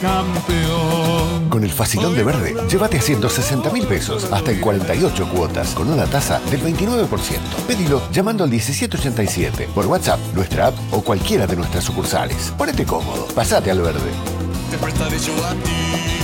Campeón. Con el facilón de Verde, llévate a 160.000 pesos hasta en 48 cuotas con una tasa del 29%. Pedilo llamando al 1787 por WhatsApp, nuestra app o cualquiera de nuestras sucursales. Ponete cómodo, pasate al Verde. Te prestaré yo a ti.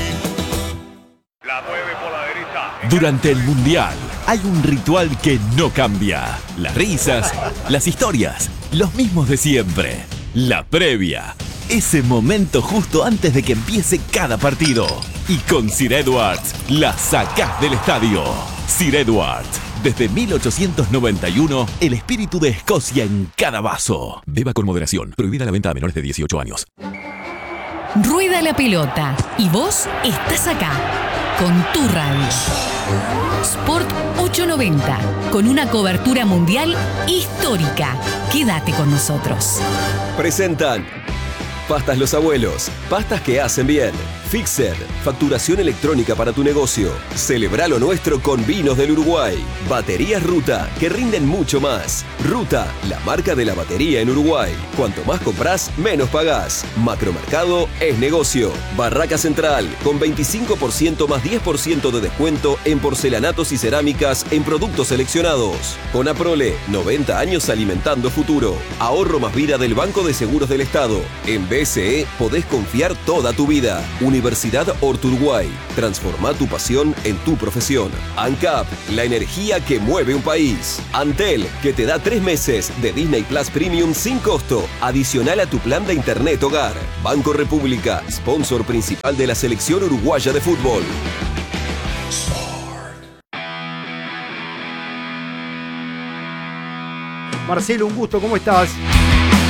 La mueve por la derecha. Durante el Mundial hay un ritual que no cambia. Las risas, las historias, los mismos de siempre. La previa. Ese momento justo antes de que empiece cada partido. Y con Sir Edwards la sacás del estadio. Sir Edwards. Desde 1891, el espíritu de Escocia en cada vaso. Beba con moderación. Prohibida la venta a menores de 18 años. Rueda la pelota. Y vos estás acá. Con tu radio. Sport 890. Con una cobertura mundial histórica. Quédate con nosotros. Presentan Pastas Los Abuelos, pastas que hacen bien. Fixer, facturación electrónica para tu negocio. Celebra lo nuestro con vinos del Uruguay. Baterías Ruta, que rinden mucho más. Ruta, la marca de la batería en Uruguay. Cuanto más compras, menos pagás. Macromercado es negocio. Barraca Central, con 25% más 10% de descuento en porcelanatos y cerámicas en productos seleccionados. Con Aprole, 90 años alimentando futuro. Ahorro más vida del Banco de Seguros del Estado. En BCE podés confiar toda tu vida. Universidad Uruguay. Transforma tu pasión en tu profesión. ANCAP, la energía que mueve un país. Antel, que te da 3 meses de Disney Plus Premium sin costo, adicional a tu plan de internet hogar. Banco República, sponsor principal de la selección uruguaya de fútbol. Marcelo, un gusto, ¿cómo estás?